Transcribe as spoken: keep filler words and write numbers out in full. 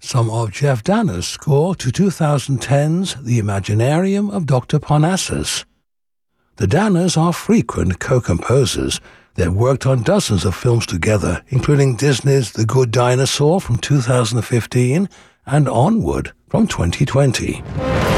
some of Jeff Danner's score to twenty ten's The Imaginarium of Doctor Parnassus. The Danners are frequent co-composers. They've worked on dozens of films together, including Disney's The Good Dinosaur from two thousand fifteen and Onward from twenty twenty.